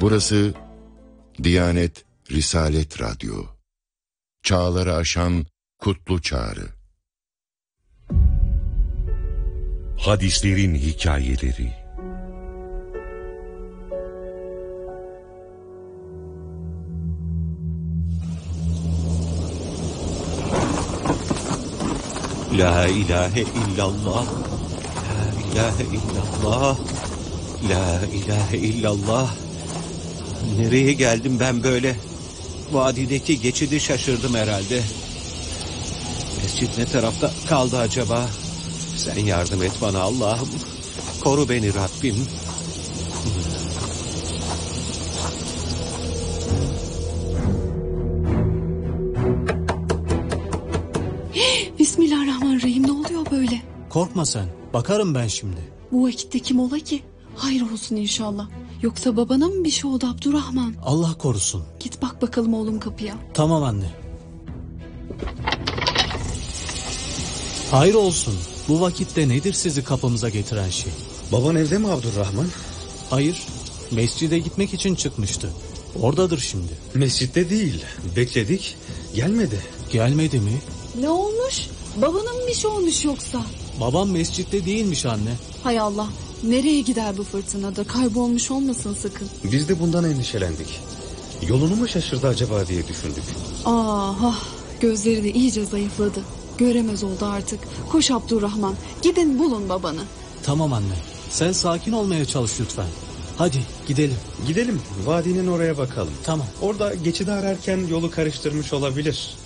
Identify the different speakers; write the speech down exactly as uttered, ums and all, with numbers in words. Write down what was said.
Speaker 1: Burası Diyanet Risalet Radyo. Çağları aşan kutlu çağrı.
Speaker 2: Hadislerin hikayeleri.
Speaker 3: La ilahe illallah, la ilahe illallah, la ilahe illallah. Nereye geldim ben böyle? Vadideki geçidi şaşırdım herhalde. Mescid ne tarafta kaldı acaba? Sen yardım et bana Allah'ım. Koru beni Rabbim.
Speaker 4: Bismillahirrahmanirrahim, ne oluyor böyle?
Speaker 5: Korkma sen, bakarım ben şimdi.
Speaker 4: Bu vakitte kim ola ki? Hayır olsun inşallah. Yoksa babana mı bir şey oldu Abdurrahman?
Speaker 5: Allah korusun.
Speaker 4: Git bak bakalım oğlum kapıya.
Speaker 5: Tamam anne. Hayır olsun. Bu vakitte nedir sizi kapımıza getiren şey?
Speaker 6: Baban evde mi Abdurrahman?
Speaker 5: Hayır, mescide gitmek için çıkmıştı. Oradadır şimdi.
Speaker 6: Mescitte değil, bekledik, gelmedi.
Speaker 5: Gelmedi mi?
Speaker 4: Ne olmuş? Babana mı bir şey olmuş yoksa?
Speaker 5: Babam mescitte değilmiş anne.
Speaker 4: Hay Allah, nereye gider bu fırtınada? Kaybolmuş olmasın sakın.
Speaker 6: Biz de bundan endişelendik. Yolunu mu şaşırdı acaba diye düşündük.
Speaker 4: Ah, gözleri de iyice zayıfladı. Göremez oldu artık. Koş Abdurrahman, gidin bulun babanı.
Speaker 5: Tamam anne, sen sakin olmaya çalış lütfen. Hadi gidelim.
Speaker 6: Gidelim, vadinin oraya bakalım.
Speaker 5: Tamam.
Speaker 6: Orada geçidi ararken yolu karıştırmış olabilir.